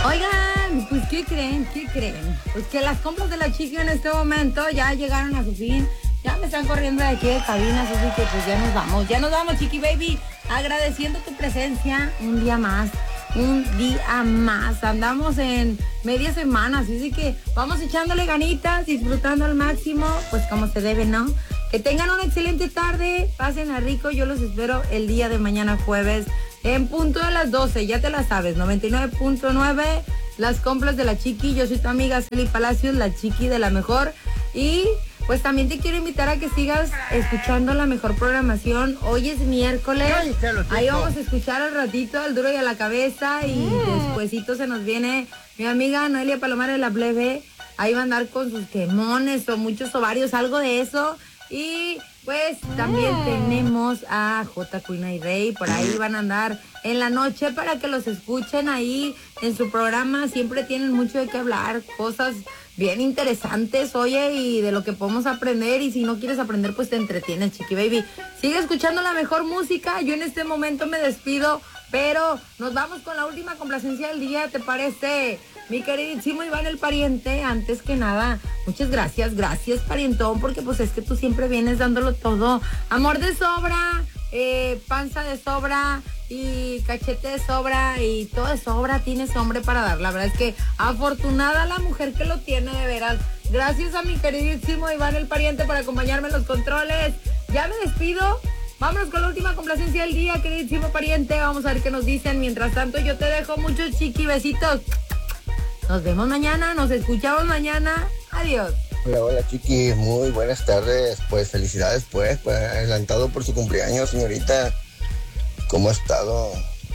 Oigan, pues ¿qué creen? ¿Qué creen? Pues que las compras de la Chiqui en este momento ya llegaron a su fin. Ya me están corriendo de aquí de cabinas, así que pues ya nos vamos. Ya nos vamos, Chiqui Baby. Agradeciendo tu presencia un día más. Un día más. Andamos en media semana, así que vamos echándole ganitas, disfrutando al máximo, pues como se debe, ¿no? Que tengan una excelente tarde, pasen a rico. Yo los espero el día de mañana jueves en punto de las 12, ya te la sabes, 99.9, las compras de la Chiqui. Yo soy tu amiga Celi Palacios, la Chiqui de la mejor. Y pues también te quiero invitar a que sigas escuchando la mejor programación. Hoy es miércoles, ahí vamos a escuchar al ratito al Duro y a la Cabeza. Y despuesito se nos viene mi amiga Noelia Palomar de la Plebe. Ahí va a andar con sus quemones o muchos ovarios, algo de eso. Y pues también tenemos a J. Queen y Rey, por ahí van a andar en la noche para que los escuchen ahí en su programa. Siempre tienen mucho de qué hablar, cosas bien interesantes, oye, y de lo que podemos aprender. Y si no quieres aprender, pues te entretienes, Chiqui Baby. Sigue escuchando la mejor música. Yo en este momento me despido, pero nos vamos con la última complacencia del día, ¿te parece? Mi queridísimo Iván el Pariente, antes que nada, muchas gracias, parientón, porque pues es que tú siempre vienes dándolo todo. Amor de sobra, panza de sobra y cachete de sobra y todo de sobra, tienes hombre para dar. La verdad es que afortunada la mujer que lo tiene, de veras. Gracias a mi queridísimo Iván el Pariente por acompañarme en los controles. Ya me despido. Vámonos con la última complacencia del día, queridísimo pariente. Vamos a ver qué nos dicen. Mientras tanto, yo te dejo muchos chiqui besitos. Nos vemos mañana, nos escuchamos mañana. Adiós. Hola Chiqui, muy buenas tardes. Pues felicidades pues adelantado por su cumpleaños, señorita. ¿Cómo ha estado?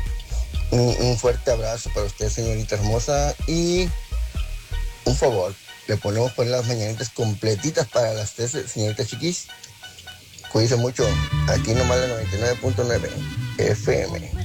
Un fuerte abrazo para usted, señorita hermosa. Y un favor, le ponemos pues las mañanitas completitas para las tres, señorita Chiquis. Cuídense mucho. Aquí nomás la 99.9 FM.